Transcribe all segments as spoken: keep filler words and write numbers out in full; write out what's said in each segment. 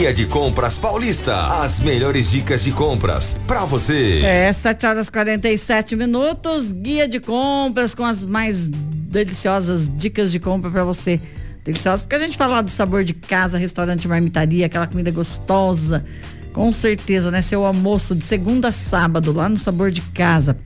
Guia de Compras Paulista. As melhores dicas de compras pra você. É, sete horas e quarenta e sete minutos. Guia de compras com as mais deliciosas dicas de compra pra você. Deliciosas, porque a gente fala do sabor de casa, restaurante, marmitaria, aquela comida gostosa. Com certeza, né? Seu almoço de segunda a sábado, lá no Sabor de Casa.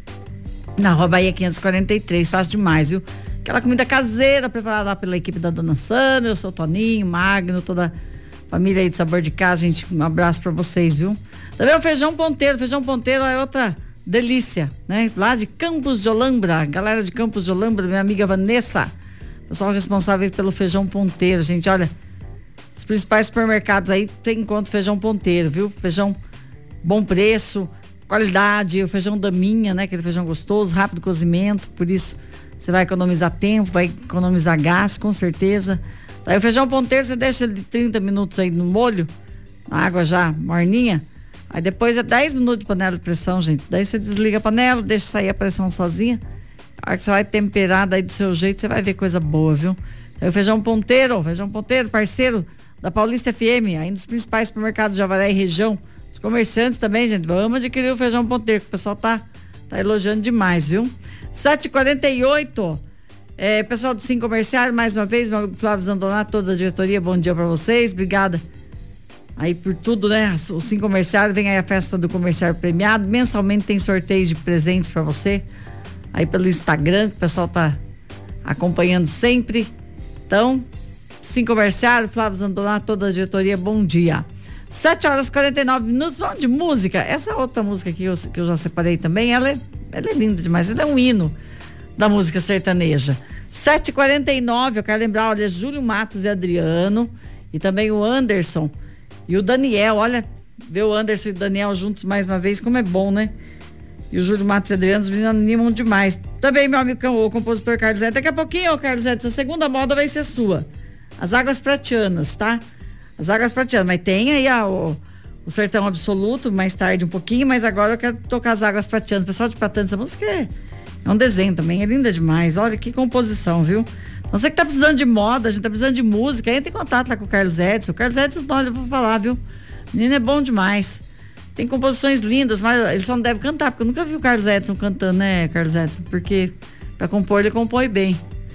Na Rua Bahia quinhentos e quarenta e três, fácil demais, viu? Aquela comida caseira preparada lá pela equipe da Dona Sandra, o seu Toninho, Magno, toda a família aí do Sabor de Casa, gente, um abraço pra vocês, viu? Também o feijão ponteiro, feijão ponteiro é outra delícia, né? Lá de Campos de Olambra, galera de Campos de Olambra, minha amiga Vanessa, pessoal responsável pelo feijão ponteiro, gente, olha, os principais supermercados aí tem encontro feijão ponteiro, viu? Feijão bom preço, qualidade, o feijão daminha, né? Aquele feijão gostoso, rápido cozimento, por isso você vai economizar tempo, vai economizar gás, com certeza. Aí o feijão ponteiro você deixa ele de trinta minutos aí no molho, na água já morninha. Aí depois é dez minutos de panela de pressão, gente. Daí você desliga a panela, deixa sair a pressão sozinha. A hora que você vai temperar daí do seu jeito, você vai ver coisa boa, viu? Aí o feijão ponteiro, feijão ponteiro, parceiro da Paulista F M, aí nos principais supermercados de Avaré e região. Os comerciantes também, gente, vamos adquirir o feijão ponteiro, que o pessoal tá, tá elogiando demais, viu? sete e quarenta e oito, é, pessoal do Sim Comerciário, mais uma vez, meu amigo Flávio Zandonato, toda a diretoria, bom dia pra vocês, obrigada aí por tudo, né? O Sim Comerciário, vem aí a festa do comerciário premiado, mensalmente tem sorteios de presentes pra você, aí pelo Instagram, que o pessoal tá acompanhando sempre. Então, Sim Comerciário, Flávio Zandonato, toda a diretoria, bom dia. sete horas e quarenta e nove minutos, vamos de música. Essa outra música aqui que eu, que eu já separei também, ela é, ela é linda demais, ela é um hino da música sertaneja. sete e quarenta e nove, eu quero lembrar, olha, Júlio Matos e Adriano, e também o Anderson e o Daniel, olha, ver o Anderson e o Daniel juntos mais uma vez, como é bom, né? E o Júlio Matos e Adriano, os meninos animam demais. Também meu amigo, o compositor Carlos Edson, daqui a pouquinho, ô Carlos Edson, a segunda moda vai ser sua. As Águas Pratianas, tá? As Águas Pratianas, mas tem aí a, o, o Sertão Absoluto, mais tarde um pouquinho, mas agora eu quero tocar as Águas Pratianas. O pessoal de Patanha, essa música é, é um desenho também, é linda demais. Olha que composição, viu? Então, você que tá precisando de moda, a gente tá precisando de música, entra em contato lá com o Carlos Edson. O Carlos Edson, olha, eu vou falar, viu? O menino é bom demais. Tem composições lindas, mas ele só não deve cantar, porque eu nunca vi o Carlos Edson cantando, né, Carlos Edson? Porque pra compor, ele compõe bem.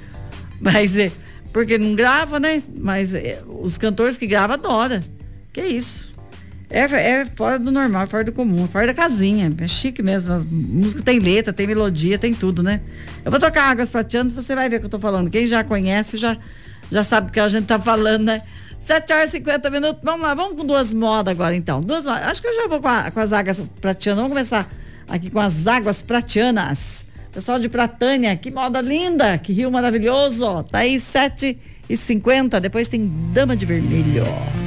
Mas é. Porque não grava, né? Mas é, os cantores que gravam adoram. Que isso? É, é fora do normal, fora do comum, fora da casinha. É chique mesmo. A música tem letra, tem melodia, tem tudo, né? Eu vou tocar Águas Pratianas, você vai ver o que eu tô falando. Quem já conhece já, já sabe o que a gente tá falando, né? sete horas e cinquenta minutos. Vamos lá, vamos com duas modas agora então. Duas modas. Acho que eu já vou com, a, com as Águas Pratianas. Vamos começar aqui com as Águas Pratianas. Pessoal de Pratânia, que moda linda, que rio maravilhoso. Tá aí sete e cinquenta, depois tem Dama de Vermelho.